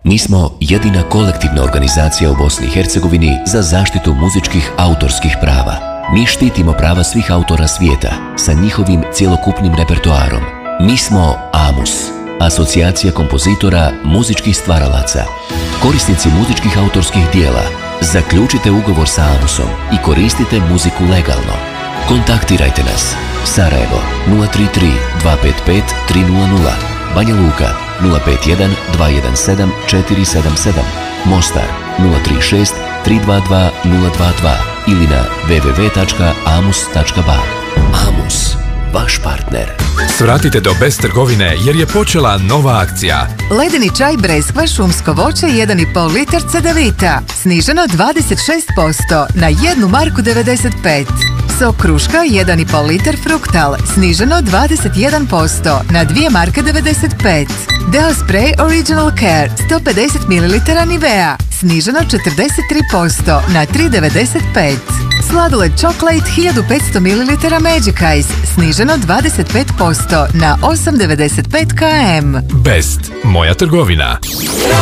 Mi smo jedina kolektivna organizacija u Bosni i Hercegovini za zaštitu muzičkih autorskih prava. Mi štitimo prava svih autora svijeta sa njihovim cjelokupnim repertoarom. Mi smo AMUS, Asocijacija kompozitora muzičkih stvaralaca. Korisnici muzičkih autorskih dijela, zaključite ugovor sa AMUS-om i koristite muziku legalno. Kontaktirajte nas. Sarajevo 033 255 300, Banja Luka 051 217 477, Mostar 036 322 022 ili na www.amus.ba. AMUS, vaš partner. Svratite do Best trgovine jer je počela nova akcija. Ledeni čaj breskva šumsko voće 1,5 litar Cedevita. Sniženo 26% na 1,95 Mk. Sok kruška 1,5 litar Fruktal. Sniženo 21% na 2,95 Mk. Deo Spray Original Care 150 ml Nivea. Sniženo 43% na 3,95 Mk. Sladoled Chocolate 1500 ml Magic Ice. Sniženo 25% na 8,95 km. Best, moja trgovina.